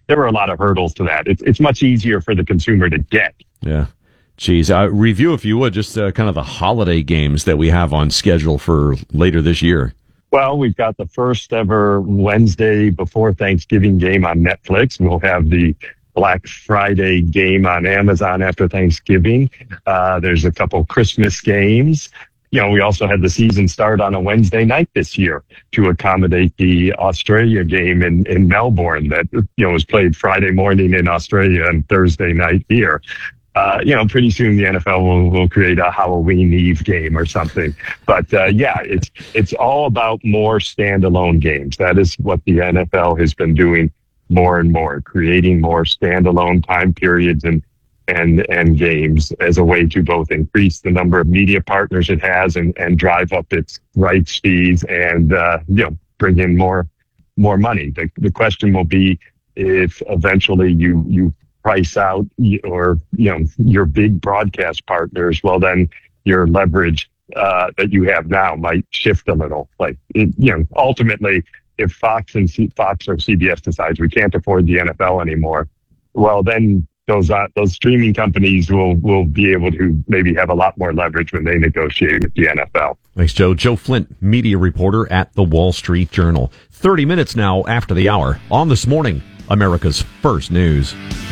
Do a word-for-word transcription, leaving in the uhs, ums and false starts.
there were a lot of hurdles to that. It's it's much easier for the consumer to get. Yeah. Geez, uh, review, if you would, just uh, kind of the holiday games that we have on schedule for later this year. Well, we've got the first ever Wednesday before Thanksgiving game on Netflix. We'll have the Black Friday game on Amazon after Thanksgiving. Uh, there's a couple Christmas games. You know, we also had the season start on a Wednesday night this year to accommodate the Australia game in, in Melbourne that, you know, was played Friday morning in Australia and Thursday night here. Uh, you know, pretty soon the N F L will, will create a Halloween Eve game or something. But uh, yeah, it's it's all about more standalone games. That is what the N F L has been doing more and more, creating more standalone time periods and and and games as a way to both increase the number of media partners it has and, and drive up its rights fees and uh, you know, bring in more more money. The the question will be if eventually you you price out or, you know, your big broadcast partners, well, then your leverage uh, that you have now might shift a little. Like, it, you know, ultimately, if Fox and C- Fox or C B S decides we can't afford the N F L anymore, well, then those uh, those streaming companies will will be able to maybe have a lot more leverage when they negotiate with the N F L. Thanks, Joe. Joe Flint, media reporter at the Wall Street Journal. thirty minutes now after the hour on This Morning, America's First News.